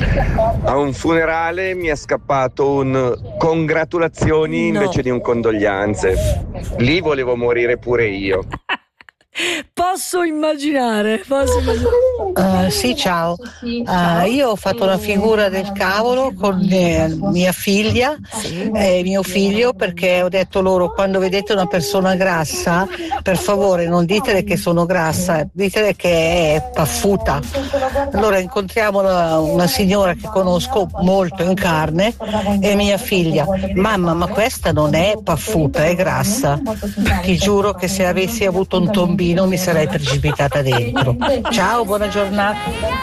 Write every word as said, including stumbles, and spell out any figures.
A un funerale mi è scappato un congratulazioni No. invece di un condoglianze. Lì volevo morire pure io. Posso immaginare, posso immaginare. Uh, sì, ciao. Uh, io ho fatto una figura del cavolo con eh, mia figlia e mio figlio, perché ho detto loro: quando vedete una persona grassa, per favore non ditele che sono grassa, ditele che è paffuta. Allora incontriamo una, una signora che conosco molto in carne e mia figlia: mamma, ma questa non è paffuta, è grassa. Ti giuro che se avessi avuto un tombino mi sarei precipitata dentro. Ciao, buona giornata.